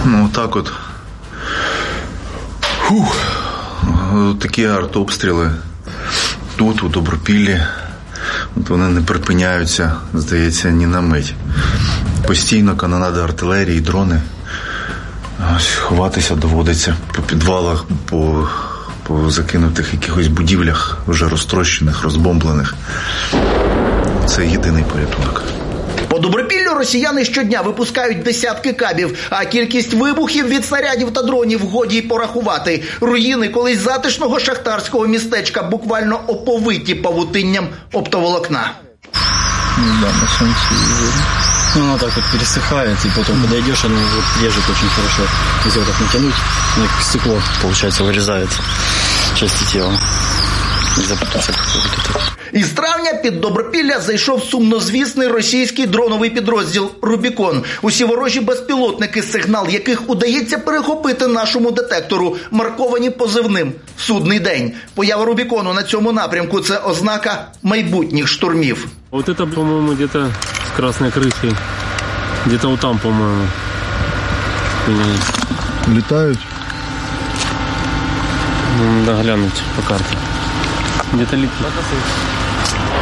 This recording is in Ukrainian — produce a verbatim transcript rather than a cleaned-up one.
Ну, так от. Фух. Такі артобстріли. Тут, у Добропіллі. От вони не припиняються, здається, ні на мить. Постійно канонада артилерії, дрони. Ось, ховатися доводиться по підвалах, по, по закинутих якихось будівлях, вже розтрощених, розбомблених. Це єдиний порятунок. По Добропіллю росіяни щодня випускають десятки кабів, а кількість вибухів від снарядів та дронів годі й порахувати. Руїни колись затишного шахтарського містечка буквально оповиті павутинням оптоволокна. Да, на солнце ну, оно так вот пересыхает, и потом подойдешь, оно вот режет очень хорошо. Если вот так натянуть, как стекло, получается, вырезает части тела. Із травня під Добропілля зайшов сумнозвісний російський дроновий підрозділ «Рубікон». Усі ворожі безпілотники, сигнал яких удається перехопити нашому детектору, марковані позивним «Судний день». Поява «Рубікону» на цьому напрямку – це ознака майбутніх штурмів. Вот это, по-моему, где-то с красной крышей. Где-то вот там, по-моему. Летают? Надо глянуть по карте. Где-то летит.